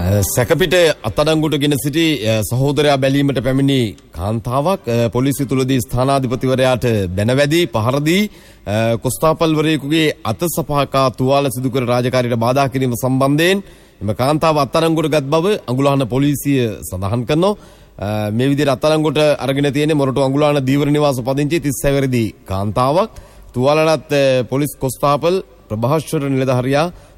සැකපිට අත්අඩංගුවට ගෙන සිටි සහෝදරයා බැලීමට පැමිණි කාන්තාවක් පොලිසිය තුලදී ස්ථානාධිපතිවරයාට බැනවැදී පහර දී කොස්තාපල්වරයෙකුගේ අත සපහකා තුවාල සිදු කර රාජකාරියට බාධා කිරීම සම්බන්ධයෙන් එම කාන්තාව අත්අඩංගුවට ගත් බව අඟුලහන පොලිසිය සඳහන් කරනවා. මේ විදිහට අත්අඩංගුවට අරගෙන තියෙන්නේ මොරටු අඟුලහන දීවර නිවාස පදිංචි 36 වැනි කාන්තාවක්. තුවාලලත් පොලිස් කොස්තාපල් ප්‍රභාස්වර නිලධාරියා